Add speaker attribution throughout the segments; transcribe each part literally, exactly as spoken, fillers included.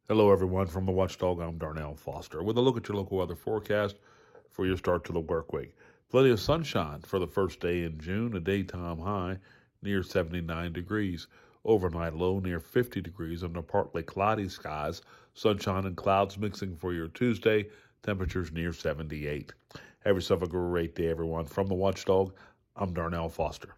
Speaker 1: Hello, everyone. From the Watchdog, I'm Darnell Foster with a look at your local weather forecast for your start to the work week. Plenty of sunshine for the first day in June, a daytime high near seventy-nine degrees. Overnight low near fifty degrees under partly cloudy skies. Sunshine and clouds mixing for your Tuesday. Temperatures near seventy-eight. Have yourself a great day, everyone. From the Watchdog, I'm Darnell Foster.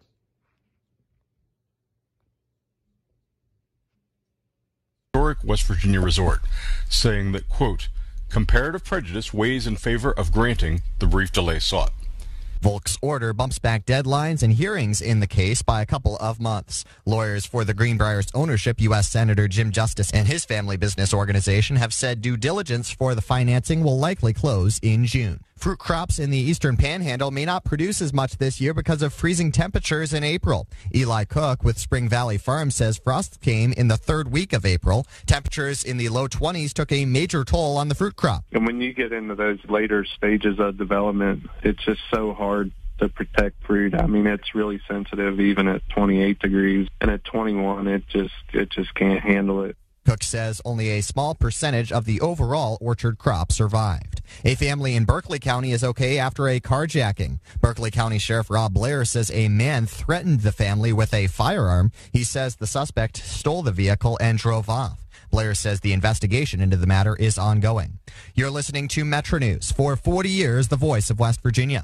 Speaker 2: Historic West Virginia resort, saying that, quote, comparative prejudice weighs in favor of granting the brief delay sought.
Speaker 3: Volk's order bumps back deadlines and hearings in the case by a couple of months. Lawyers for the Greenbrier's ownership, U S Senator Jim Justice and his family business organization, have said due diligence for the financing will likely close in June. Fruit crops in the eastern panhandle may not produce as much this year because of freezing temperatures in April. Eli Cook with Spring Valley Farm says frost came in the third week of April. Temperatures in the low twenties took a major toll on the fruit crop.
Speaker 4: And when you get into those later stages of development, it's just so hard to protect fruit. I mean, it's really sensitive even at twenty-eight degrees, and at twenty-one, it just it just can't handle it.
Speaker 3: Cook says only a small percentage of the overall orchard crop survived. A family in Berkeley County is okay after a carjacking. Berkeley County Sheriff Rob Blair says a man threatened the family with a firearm. He says the suspect stole the vehicle and drove off. Blair says the investigation into the matter is ongoing. You're listening to Metro News. For forty years, the voice of West Virginia.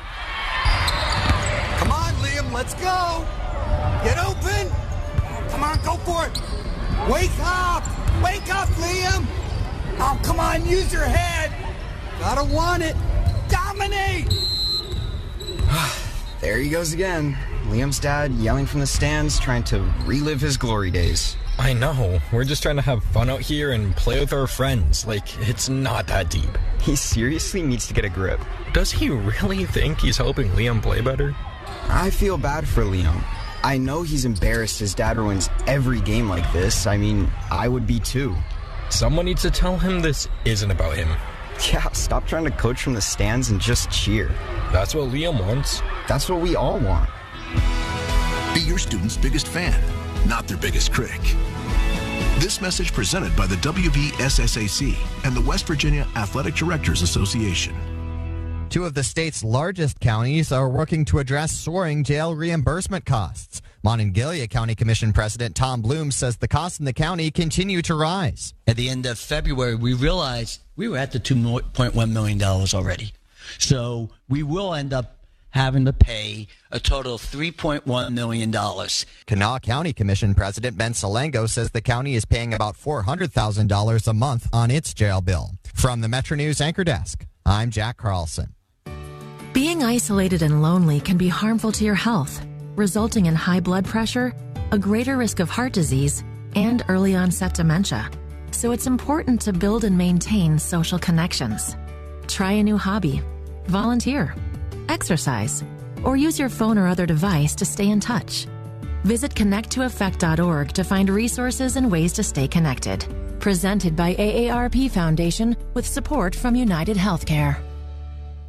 Speaker 5: Come on, Liam, let's go. Get open. Come on, go for it. Wake up! Wake up, Liam! Oh, come on, use your head! Gotta want it! Dominate!
Speaker 6: There he goes again. Liam's dad yelling from the stands, trying to relive his glory days.
Speaker 7: I know. We're just trying to have fun out here and play with our friends. Like, it's not that deep.
Speaker 6: He seriously needs to get a grip.
Speaker 7: Does he really think he's helping Liam play better?
Speaker 6: I feel bad for Liam. I know he's embarrassed his dad ruins every game like this. I mean, I would be too.
Speaker 7: Someone needs to tell him this isn't about him.
Speaker 6: Yeah, stop trying to coach from the stands and just cheer.
Speaker 7: That's what Liam wants.
Speaker 6: That's what we all want.
Speaker 8: Be your student's biggest fan, not their biggest critic. This message presented by the W V S S A C and the West Virginia Athletic Directors Association.
Speaker 3: Two of the state's largest counties are working to address soaring jail reimbursement costs. Monongalia County Commission President Tom Bloom says the costs in the county continue to rise.
Speaker 9: At the end of February, we realized we were at the two point one million dollars already. So we will end up having to pay a total of three point one million dollars.
Speaker 3: Kanawha County Commission President Ben Salengo says the county is paying about four hundred thousand dollars a month on its jail bill. From the Metro News Anchor Desk, I'm Jack Carlson.
Speaker 10: Being isolated and lonely can be harmful to your health, resulting in high blood pressure, a greater risk of heart disease, and early onset dementia. So it's important to build and maintain social connections. Try a new hobby, volunteer, exercise, or use your phone or other device to stay in touch. Visit connect to effect dot org to find resources and ways to stay connected. Presented by A A R P Foundation with support from United Healthcare.